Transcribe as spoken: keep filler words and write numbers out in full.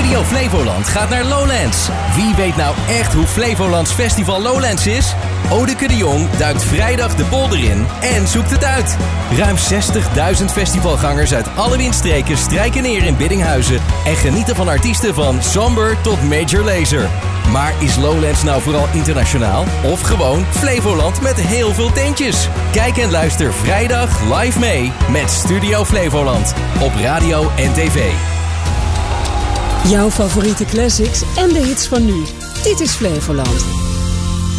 Trio Flevoland gaat naar Lowlands. Wie weet nou echt hoe Flevolands festival Lowlands is? Odeke de Jong duikt vrijdag de polder in en zoekt het uit. Ruim zestigduizend festivalgangers uit alle windstreken strijken neer in Biddinghuizen en genieten van artiesten van Somber tot Major Lazer. Maar is Lowlands nou vooral internationaal of gewoon Flevoland met heel veel tentjes? Kijk en luister vrijdag live mee met Studio Flevoland op radio en tv. Jouw favoriete classics en de hits van nu. Dit is Flevoland.